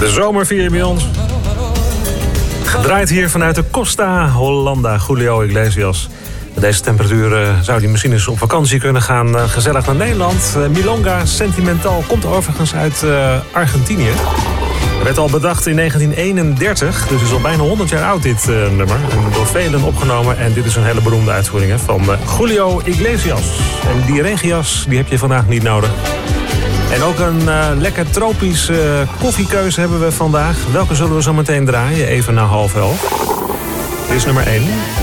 De zomer vier je bij ons. Gedraaid hier vanuit de Costa Hollanda, Julio Iglesias. Met deze temperatuur zou hij misschien eens op vakantie kunnen gaan. Gezellig naar Nederland. Milonga Sentimental komt overigens uit Argentinië. Werd al bedacht in 1931, dus is al bijna 100 jaar oud dit nummer. En door velen opgenomen. En dit is een hele beroemde uitvoering van Julio Iglesias. En die regenjas, die heb je vandaag niet nodig. En ook een lekker tropische koffiekeuze hebben we vandaag. Welke zullen we zo meteen draaien? Even na 10:30. Dit is nummer 1.